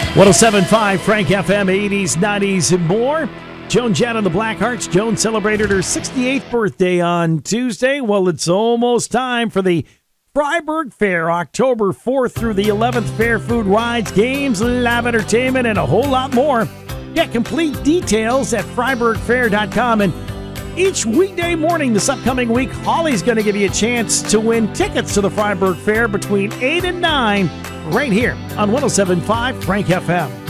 107.5 Frank FM, 80s, 90s, and more. Joan Jett and the Blackhearts. Joan celebrated her 68th birthday on Tuesday. Well, it's almost time for the Fryeburg Fair, October 4th through the 11th. Fair food, rides, games, live entertainment, and a whole lot more. Get complete details at FryeburgFair.com. And each weekday morning this upcoming week, Holly's going to give you a chance to win tickets to the Fryeburg Fair between 8 and 9 right here on 107.5 Frank FM.